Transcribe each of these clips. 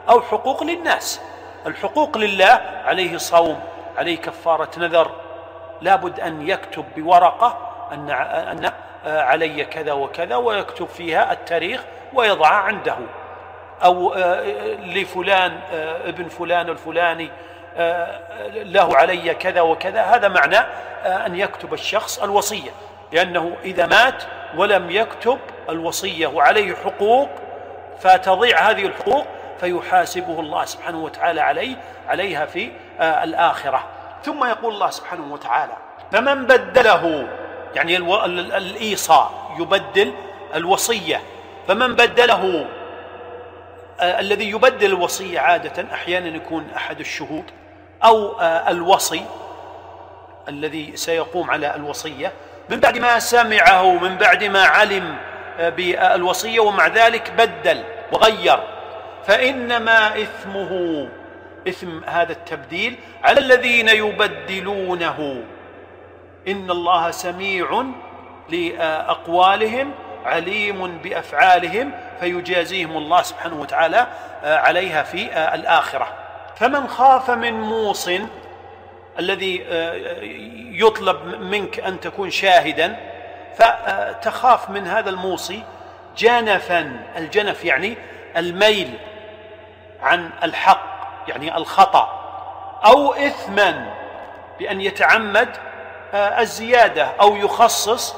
أو حقوق للناس. الحقوق لله عليه صوم، عليه كفارة نذر، لابد أن يكتب بورقة أن علي كذا وكذا، ويكتب فيها التاريخ ويضعها عنده. أو لفلان ابن فلان الفلاني له علي كذا وكذا، هذا معنى أن يكتب الشخص الوصية، لأنه إذا مات ولم يكتب الوصية وعليه حقوق فتضيع هذه الحقوق، فيحاسبه الله سبحانه وتعالى عليها في الآخرة. ثم يقول الله سبحانه وتعالى: فمن بدله، يعني الإيصاء يبدل الوصية، فمن بدله، الذي يبدل الوصية عادة أحيانا يكون أحد الشهود أو الوصي الذي سيقوم على الوصية، من بعد ما سمعه، من بعد ما علم بالوصية ومع ذلك بدل وغير، فإنما إثمه، إثم هذا التبديل، على الذين يبدلونه، إن الله سميع لأقوالهم عليم بأفعالهم، فيجازيهم الله سبحانه وتعالى عليها في الآخرة. فمن خاف من موص، الذي يطلب منك أن تكون شاهدا، فتخاف من هذا الموصي جنفا، الجنف يعني الميل عن الحق، يعني الخطأ، أو إثما بأن يتعمد الزيادة، أو يخصص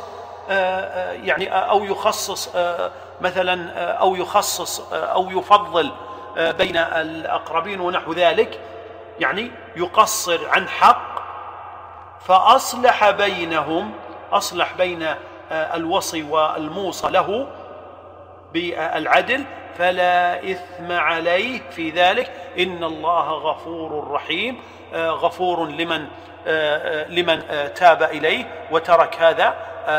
مثلا أو يخصص أو يفضل بين الأقربين ونحو ذلك، يعني يقصر عن حق، فأصلح بينهم، أصلح بين الوصي والموصى له بالعدل، فلا إثم عليه في ذلك، إن الله غفور رحيم، غفور لمن تاب إليه وترك هذا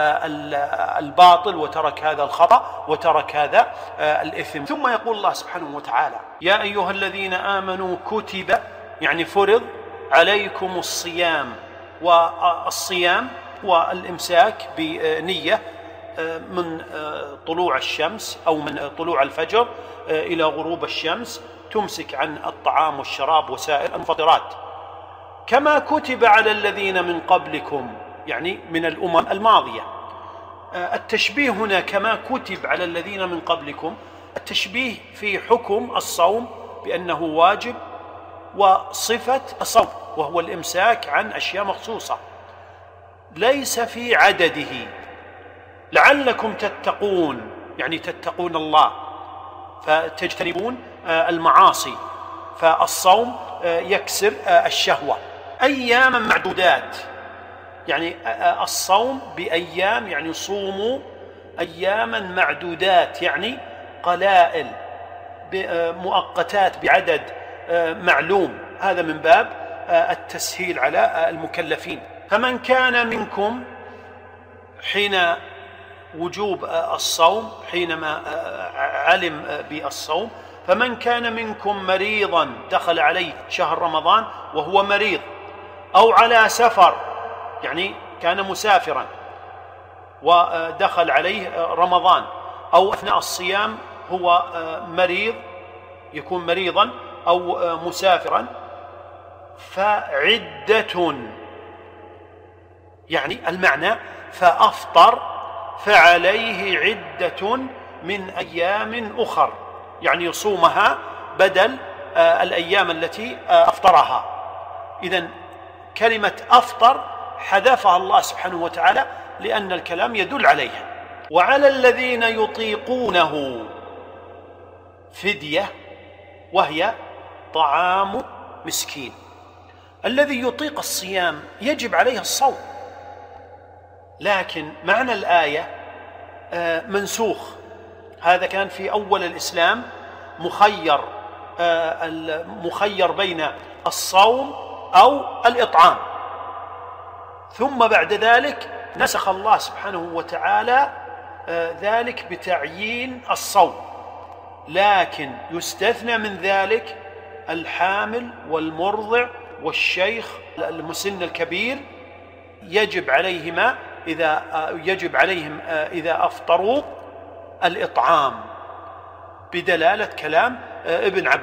الباطل وترك هذا الخطأ وترك هذا الإثم. ثم يقول الله سبحانه وتعالى: يا أيها الذين آمنوا كتب، يعني فرض عليكم الصيام. والصيام والإمساك بنية من طلوع الشمس أو من طلوع الفجر إلى غروب الشمس، تمسك عن الطعام والشراب وسائر المفطرات، كما كتب على الذين من قبلكم، يعني من الأمم الماضية. التشبيه هنا كما كتب على الذين من قبلكم، التشبيه في حكم الصوم بأنه واجب، وصفة الصوم وهو الإمساك عن أشياء مخصوصة، ليس في عدده، لعلكم تتقون، يعني تتقون الله فتجتنبون المعاصي، فالصوم يكسر الشهوة. أياما معدودات، يعني الصوم بأيام، يعني صوموا أياما معدودات، يعني قلائل مؤقتات بعدد معلوم، هذا من باب التسهيل على المكلفين. فمن كان منكم، حين وجوب الصوم، حينما علم بالصوم، فمن كان منكم مريضا، دخل عليه شهر رمضان وهو مريض، أو على سفر، يعني كان مسافرا ودخل عليه رمضان، أو أثناء الصيام هو مريض، يكون مريضا أو مسافرا، فعدة، يعني المعنى فأفطر، فعليه عدة من أيام أخر، يعني يصومها بدل الأيام التي أفطرها. إذن كلمة أفطر حذفها الله سبحانه وتعالى لأن الكلام يدل عليها. وعلى الذين يطيقونه فدية، وهي طعام مسكين. الذي يطيق الصيام يجب عليه الصوم، لكن معنى الآية منسوخ. هذا كان في أول الإسلام مخير بين الصوم أو الإطعام، ثم بعد ذلك نسخ الله سبحانه وتعالى ذلك بتعيين الصوم، لكن يستثنى من ذلك الحامل والمرضع والشيخ المسن الكبير، يجب عليهم إذا أفطروا الإطعام، بدلالة كلام ابن عباس.